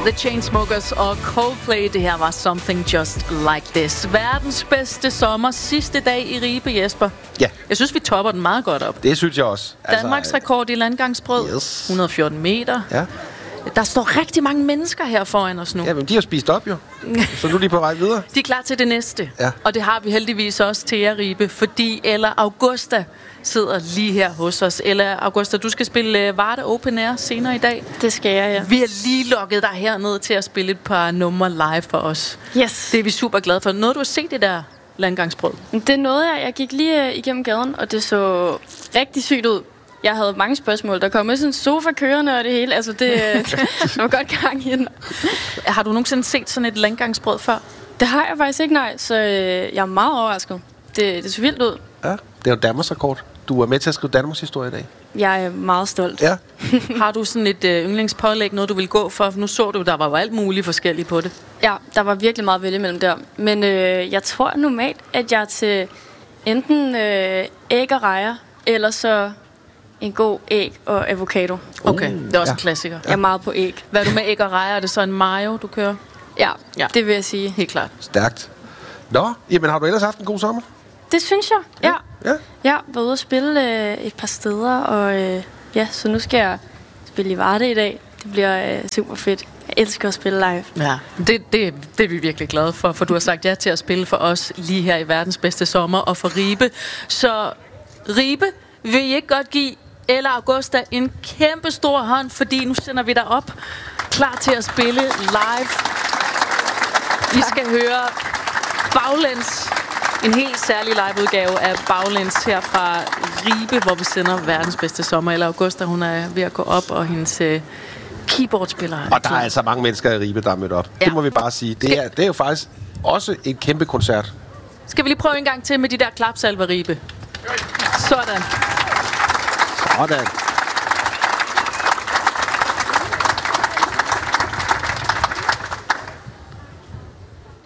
The Chainsmokers og Coldplay. Det her var Something Just Like This. Verdens bedste sommer. Sidste dag i Ribe, Jesper. Ja. Jeg synes, vi topper den meget godt op. Det synes jeg også. Danmarks rekord i landgangsbrød. Yes. 114 meter. Ja. Der står rigtig mange mennesker her foran os nu. Ja, men de har spist op jo. Så nu er de på vej videre. De er klar til det næste. Ja. Og det har vi heldigvis også til jer, Ribe. Fordi Ella Augusta sidder lige her hos os. Ella Augusta, du skal spille Varde Open Air senere i dag. Det skal jeg, ja. Vi har lige lukket dig herned til at spille et par numre live for os. Yes. Det er vi super glade for. Noget du har set det der landgangsbrød? Det nåede jeg. Jeg gik lige igennem gaden, og det så rigtig sygt ud. Jeg havde mange spørgsmål. Der kom sådan en sofa kørende og det hele. Altså, der var godt gang i den. Har du nogensinde set sådan et landgangsbrød før? Det har jeg faktisk ikke, nej. Så jeg er meget overrasket. Det så vildt ud. Ja, det er jo Danmarks rekord. Du er med til at skrive Danmarks historie i dag. Jeg er meget stolt. Ja. Har du sådan et yndlingspålæg, noget du vil gå for? Nu så du, der var jo alt muligt forskelligt på det. Ja, der var virkelig meget vælge mellem der. Men jeg tror normalt, at jeg er til enten æg og rejer, eller så en god æg og avocado. Okay, det er også en klassiker. Jeg er meget på æg. Hvad er du med æg og rejer? Er det så en mayo, du kører? Ja, Ja. det vil jeg sige. Helt klart. Stærkt. Nå, jamen har du ellers haft en god sommer? Det synes jeg, ja. Ja. Jeg var ude at spille et par steder, og ja, så nu skal jeg spille i Varde i dag. Det bliver super fedt. Jeg elsker at spille live. Ja, det er vi virkelig glade for du har sagt ja til at spille for os lige her i verdens bedste sommer og for Ribe. Så Ribe, vil I ikke godt give Ella Augusta en kæmpe stor hånd, fordi nu sender vi dig op, klar til at spille live. I skal høre Baglæns, en helt særlig liveudgave af Baglæns her fra Ribe, hvor vi sender verdens bedste sommer. Ella Augusta, hun er ved at gå op, og hendes keyboardspiller. Og der er altså mange mennesker i Ribe, der er mødt op. Ja. Det må vi bare sige. Det er jo faktisk også en kæmpe koncert. Skal vi lige prøve en gang til med de der klapsalver, Ribe? Sådan. Sådan.